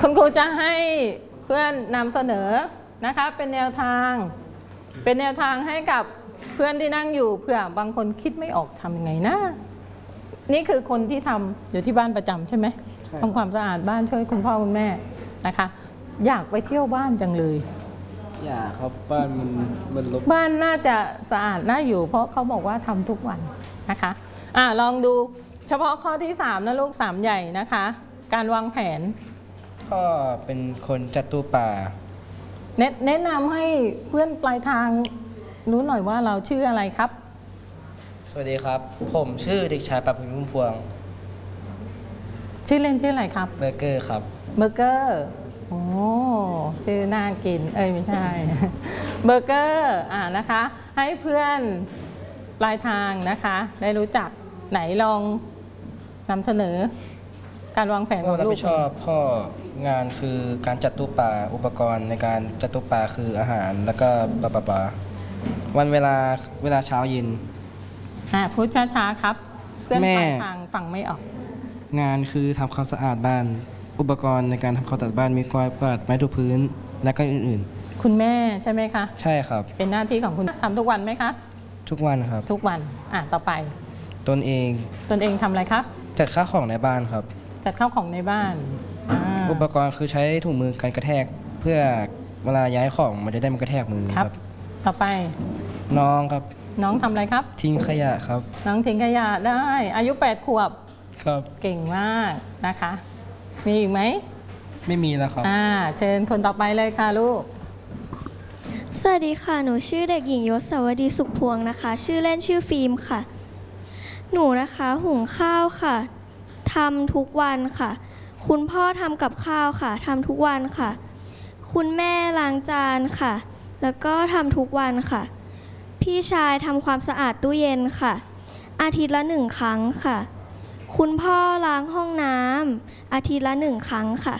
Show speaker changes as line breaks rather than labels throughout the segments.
คุณครูจะให้เพื่อนนำเสนอนะคะเป็นแนวทางให้กับเพื่อนที่นั่งอยู่เผื่อบางคนคิดไม่ออกทำยังไงนะนี่คือคนที่ทำอยู่ที่บ้านประจำใช่ไหมทำความสะอาดบ้านช่วยคุณพ่อคุณแม่นะคะอยากไปเที่ยวบ้านจังเลย
อยากครับบ้านมันรก
บ้านน่าจะสะอาดน่าอยู่เพราะเขาบอกว่าทำทุกวันนะคะลองดูเฉพาะข้อที่3นะลูก3ใหญ่นะคะการวางแผน
พ่อเป็นคนจัดตู้ปลา
แนะนำให้เพื่อนปลายทางรู้หน่อยว่าเราชื่ออะไรครับ
สวัสดีครับผมชื่อเด็กชายปราบพิมพ์พุ่มพวง
ชื่อเล่นชื่ออะไรครับ
เบอร์เกอร์ครับ
เบอร์เกอร์โอ้ชื่อน่ากินไม่ใช่เบอร์เกอร์นะคะให้เพื่อนปลายทางนะคะได้รู้จักไหนลองนำเสนอการวางแผนของลูก
รับผิดชอบพ่องานคือการจัดตู้ปลาอุปกรณ์ในการจัดตู้ปลาคืออาหารแล้วก็ปลาวันเวลาเช้าเย็น
พูดช้าๆครับเพื่อนปลายทางฟังไม่ออก
งานคือทำความสะอาดบ้านอุปกรณ์ในการทำความสะอาดบ้านมีกวาดไม้ถูพื้นและก็อื่น
ๆคุณแม่ใช่ไหมคะ
ใช่ครับ
เป็นหน้าที่ของคุณทำทุกวันไหมคะ
ทุกวันครับ
ทุกวันต่อไป
ตนเอง
ทำอะไรครับ
จัดข้าวของในบ้านครับ
จัดข้าวของในบ้าน
อุปกรณ์คือใช้ถุงมือกันกระแทกเพื่อเวลาย้ายของมันจะได้มันกระแทกมือครับ
ต่อไป
น้องครับ
น้องทำอะไรครับ
ทิ้งขยะครับ
น้องทิ้งขยะได้อายุ8 ขวบ
ครับ
เก่งมากนะคะมีอีกไหม
ไม่มีแล้วครับ
เชิญคนต่อไปเลยค่ะลูก
สวัสดีค่ะหนูชื่อเด็กหญิงยศสวัสดีสุขพวงนะคะชื่อเล่นชื่อฟิล์มค่ะหนูนะคะหุงข้าวค่ะทำทุกวันค่ะคุณพ่อทำกับข้าวค่ะทำทุกวันค่ะคุณแม่ล้างจานค่ะแล้วก็ทำทุกวันค่ะพี่ชายทำความสะอาดตู้เย็นค่ะอาทิตย์ละ1 ครั้งค่ะคุณพ่อล้างห้องน้ำอาทิตย์ละ1 ครั้งค่ะ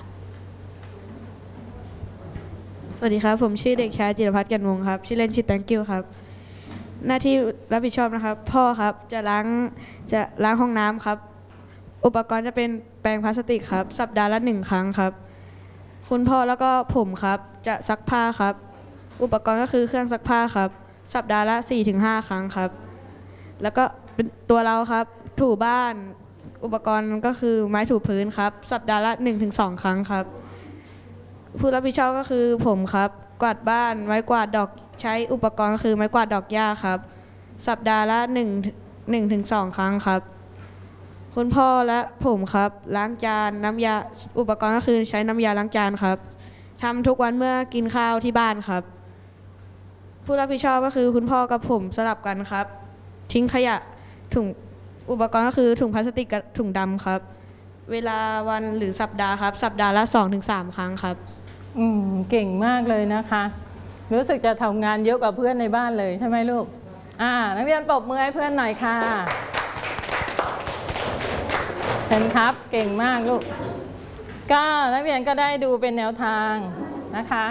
สวัสดีครับผมชื่อเด็กชายจิรพัฒน์กันวงครับชื่อเล่นชื่อแตงกิ้วครับหน้าที่รับผิดชอบนะครับพ่อครับจะล้างห้องน้ำครับอุปกรณ์จะเป็นแปรงพลาสติกครับสัปดาห์ละ1 ครั้งครับคุณพ่อแล้วก็ผมครับจะซักผ้าครับอุปกรณ์ก็คือเครื่องซักผ้าครับสัปดาห์ละ 4-5 ครั้งครับแล้วก็เป็นตัวเราครับถูบ้านอุปกรณ์ก็คือไม้ถูพื้นครับสัปดาห์ละ 1-2 ครั้งครับผู้รับผิดชอบก็คือผมครับกวาดบ้านไม้กวาดดอกใช้อุปกรณ์ก็คือไม้กวาดดอกหญ้าครับสัปดาห์ละ1-2 ครั้งครับคุณพ่อและผมครับล้างจานน้ำยาอุปกรณ์ก็คือใช้น้ำยาล้างจานครับทำทุกวันเมื่อกินข้าวที่บ้านครับผู้รับผิดชอบก็คือคุณพ่อกับผมสลับกันครับทิ้งขยะถุงอุปกรณ์ก็คือถุงพลาสติกกับถุงดำครับเวลาวันหรือสัปดาห์ครับสัปดาห์ละ 2-3 ครั้งครับ
เก่งมากเลยนะคะรู้สึกจะทำงานเยอะกว่าเพื่อนในบ้านเลยใช่ไหมลูกนักเรียนปรบมือให้เพื่อนหน่อยค่ะเห็นครับเก่งมากลูกก็นักเรียนก็ได้ดูเป็นแนวทางนะคะ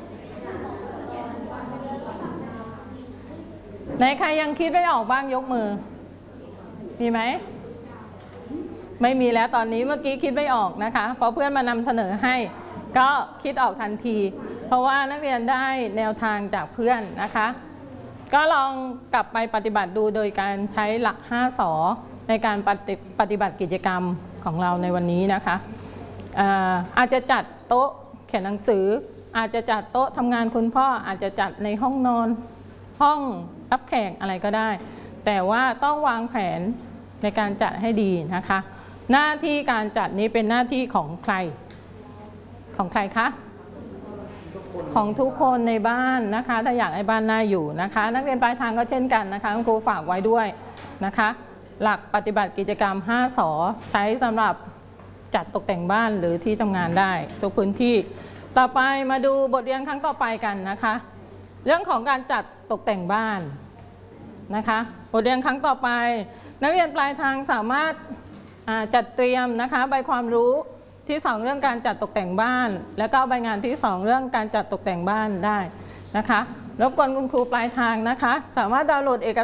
ไหนใครยังคิดไม่ออกบ้างยกมือมีไหมไม่มีแล้วตอนนี้เมื่อกี้คิดไม่ออกนะคะพอเพื่อนมานำเสนอให้ก็คิดออกทันทีเพราะว่านักเรียนได้แนวทางจากเพื่อนนะคะก็ลองกลับไปปฏิบัติดูโดยการใช้หลัก5 สในการปฏิบัติกิจกรรมของเราในวันนี้นะคะอาจจะจัดโต๊ะเขียนหนังสืออาจจะจัดโต๊ะทำงานคุณพ่ออาจจะจัดในห้องนอนห้องรับแขกอะไรก็ได้แต่ว่าต้องวางแผนในการจัดให้ดีนะคะหน้าที่การจัดนี้เป็นหน้าที่ของใครคะของทุกคนในบ้านนะคะถ้าอยากให้บ้านน่าอยู่นะคะนักเรียนปลายทางก็เช่นกันนะคะคุณครูฝากไว้ด้วยนะคะหลักปฏิบัติกิจกรรม5 สใช้สำหรับจัดตกแต่งบ้านหรือที่ทำงานได้ทุกพื้นที่ต่อไปมาดูบทเรียนครั้งต่อไปกันนะคะเรื่องของการจัดตกแต่งบ้านนะคะบทเรียนครั้งต่อไปนักเรียนปลายทางสามารถจัดเตรียมนะคะใบความรู้ที่2เรื่องการจัดตกแต่งบ้านแล้วก็ใบงานที่2เรื่องการจัดตกแต่งบ้านได้นะคะรบกวนคุณครูปลายทางนะคะสามารถดาวน์โหลดเอก